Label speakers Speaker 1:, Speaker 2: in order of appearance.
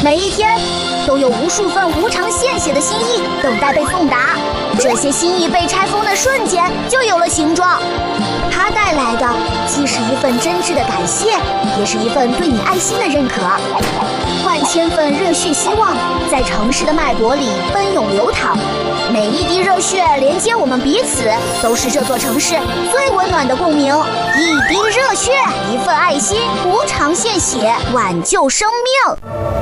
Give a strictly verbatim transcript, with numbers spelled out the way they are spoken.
Speaker 1: 每一天都有无数份无偿献血的心意等待被送达，这些心意被拆封的瞬间就有了形状。它带来的既是一份真挚的感谢，也是一份对你爱心的认可。万千份热血希望在城市的脉搏里奔涌流淌，每一滴热血连接我们彼此，都是这座城市最温暖的共鸣。一滴热血，一份爱心，无偿献血，挽救生命。